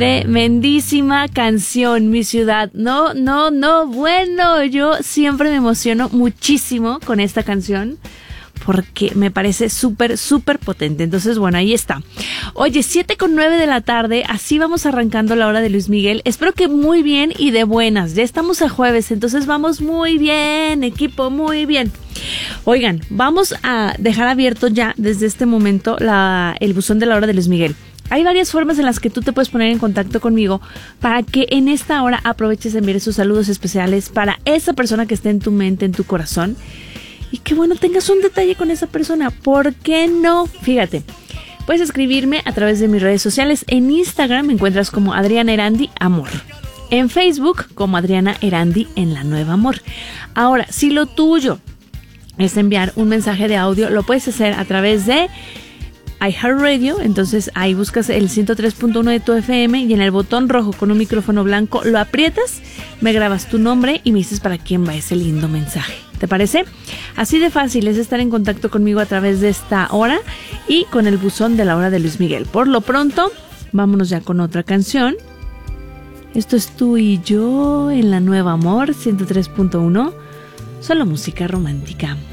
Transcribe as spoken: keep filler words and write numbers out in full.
Tremendísima canción, Mi Ciudad. No, no, no, bueno, yo siempre me emociono muchísimo con esta canción porque me parece súper, súper potente. Entonces, bueno, ahí está. Oye, siete con nueve de la tarde, así vamos arrancando la hora de Luis Miguel. Espero que muy bien y de buenas. Ya estamos a jueves, entonces vamos muy bien, equipo, muy bien. Oigan, vamos a dejar abierto ya desde este momento la, el buzón de la hora de Luis Miguel. Hay varias formas en las que tú te puedes poner en contacto conmigo para que en esta hora aproveches de enviar esos saludos especiales para esa persona que esté en tu mente, en tu corazón. Y que bueno, tengas un detalle con esa persona. ¿Por qué no? Fíjate, puedes escribirme a través de mis redes sociales. En Instagram me encuentras como Adriana Erandi Amor. En Facebook como Adriana Erandi en la Nueva Amor. Ahora, si lo tuyo es enviar un mensaje de audio, lo puedes hacer a través de iHeartRadio. Entonces ahí buscas el ciento tres punto uno de tu F M y en el botón rojo con un micrófono blanco lo aprietas, me grabas tu nombre y me dices para quién va ese lindo mensaje. ¿Te parece? Así de fácil es estar en contacto conmigo a través de esta hora y con el buzón de la hora de Luis Miguel. Por lo pronto, vámonos ya con otra canción. Esto es Tú y Yo en la Nueva Amor ciento tres punto uno. Solo música romántica.